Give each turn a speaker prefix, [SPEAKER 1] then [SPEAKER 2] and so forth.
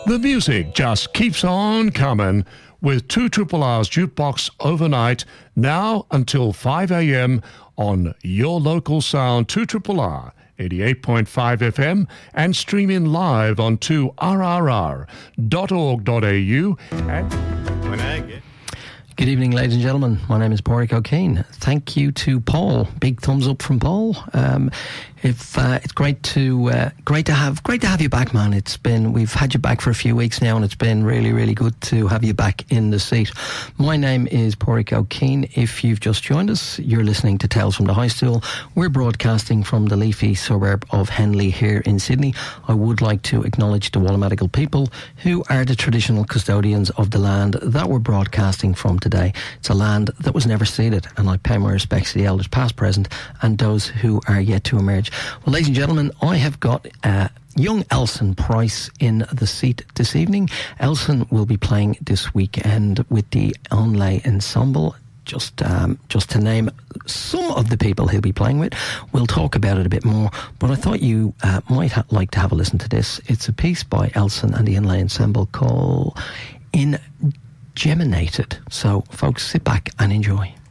[SPEAKER 1] The music just keeps on coming with 2 Triple R's Jukebox overnight, now until 5 a.m. on your local sound, 2 Triple R, 88.5 FM, and streaming live on 2rrr.org.au. And when I get...
[SPEAKER 2] Good evening, ladies and gentlemen. My name is Pádraig O'Kane. Thank you to Paul. Big thumbs up from Paul. It's great to have you back, man. We've had you back for a few weeks now, and it's been really, really good to have you back in the seat. My name is Pádraig O'Kane. If you've just joined us, you're listening to Tales from the High Stool. We're broadcasting from the leafy suburb of Henley here in Sydney. I would like to acknowledge the Wallamadigal people, who are the traditional custodians of the land that we're broadcasting from today. It's a land that was never ceded, and I pay my respects to the elders past, present, and those who are yet to emerge. Well, ladies and gentlemen, I have got young Elson Price in the seat this evening. Elson will be playing this weekend with the Onlay Ensemble. Just to name some of the people he'll be playing with. We'll talk about it a bit more, but I thought you might like to have a listen to this. It's a piece by Elson and the Onlay Ensemble called Ingeminated. So, folks, sit back and enjoy.